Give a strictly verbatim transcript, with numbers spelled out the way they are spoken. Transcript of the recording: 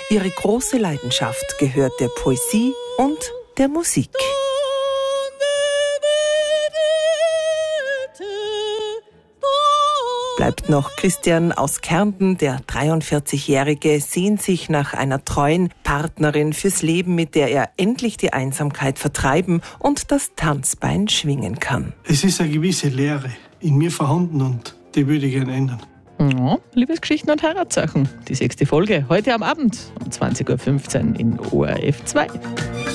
Ihre große Leidenschaft gehört der Poesie und der Musik. Bleibt noch Christian aus Kärnten. Der dreiundvierzigjährige sehnt sich nach einer treuen Partnerin fürs Leben, mit der er endlich die Einsamkeit vertreiben und das Tanzbein schwingen kann. Es ist eine gewisse Leere in mir vorhanden und die würde ich gerne ändern. Ja, Liebesgeschichten und Heiratssachen. Die sechste Folge heute am Abend um zwanzig Uhr fünfzehn in O R F zwei.